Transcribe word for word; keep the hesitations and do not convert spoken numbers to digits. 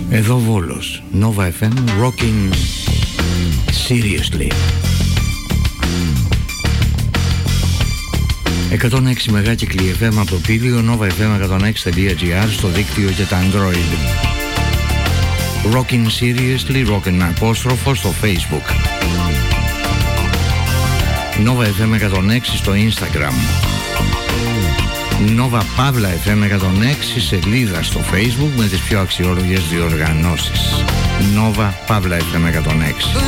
Εδώ Βόλος, Nova εφ εμ, Rocking Seriously. εκατόν έξι μεγάκυκλοι εφ εμ από το Πήλιο, nova εφ εμ εκατόν έξι τελεία τζι άρ στο δίκτυο και τα Android. Rocking Seriously, Rocking απόστροφο στο Facebook. Nova εφ εμ εκατόν έξι στο Instagram. Nova Pavla εφ εμ εκατόν έξι σελίδα στο Facebook με τις πιο αξιόλογες διοργανώσεις. Nova Pavla εφ εμ εκατόν έξι.